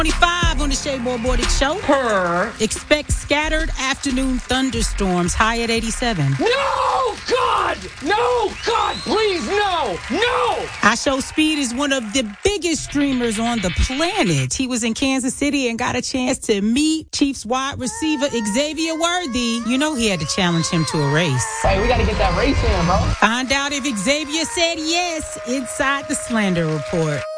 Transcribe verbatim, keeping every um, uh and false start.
twenty-five on the Shea Mordic Show. Her. Expect scattered afternoon thunderstorms, high at eighty-seven. No, God! No, God, please, no! No! I Show Speed is one of the biggest streamers on the planet. He was in Kansas City and got a chance to meet Chiefs wide receiver Xavier Worthy. You know he had to challenge him to a race. Hey, we got to get that race in, bro. Find out if Xavier said yes inside the Slander Report.